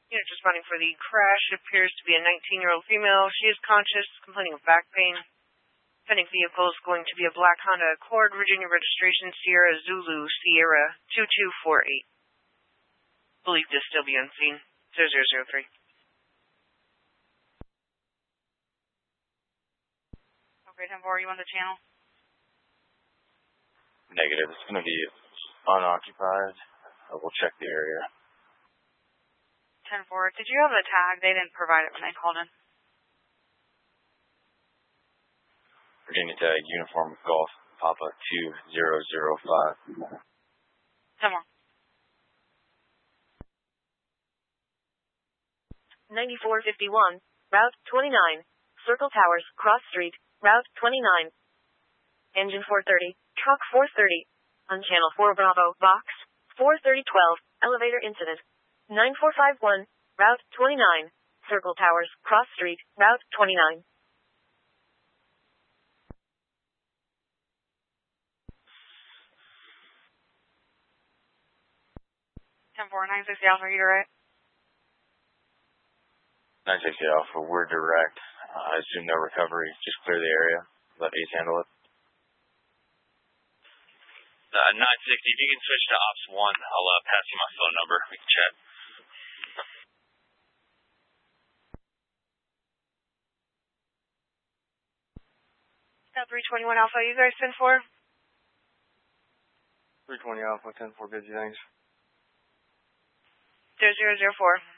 Unit responding for the crash. It appears to be a 19-year-old female. She is conscious, complaining of back pain. Pending vehicle is going to be a black Honda Accord, Virginia registration, Sierra Zulu, Sierra 2248. Believed to still be unseen. 0003. Okay, 10-4, are you on the channel? Negative. It's going to be unoccupied. We'll check the area. 10-4, did you have a tag? They didn't provide it when they called in. Virginia tag, uniform Golf, Papa 2005. 10-4. 9451, Route 29, Circle Towers, Cross Street, Route 29. Engine 430, Truck 430, on Channel 4 Bravo, Box 43012, Elevator Incident. 9451, Route 29, Circle Towers, Cross Street, Route 29. Ten 4, 960 Alpha, you right? 960 Alpha, we're direct. I assume no recovery. Just clear the area. Let Ace handle it. 960, if you can switch to Ops 1, I'll pass you my phone number. We can chat. Got 321 Alpha, you guys 10-4? 320 Alpha, 10-4, busy, thanks. 0004.